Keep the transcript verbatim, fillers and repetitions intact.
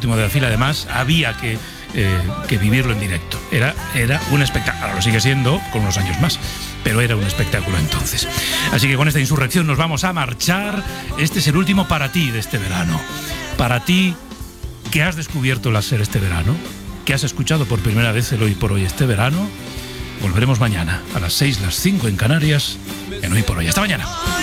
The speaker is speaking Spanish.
último de la fila, además, había que, eh, que vivirlo en directo. Era, era un espectáculo. Ahora lo sigue siendo con unos años más, pero era un espectáculo entonces. Así que con esta insurrección nos vamos a marchar. Este es el último para ti de este verano. Para ti que has descubierto el SER este verano, que has escuchado por primera vez el Hoy por Hoy este verano. Volveremos mañana a las seis, las cinco en Canarias, en Hoy por Hoy. Hasta mañana.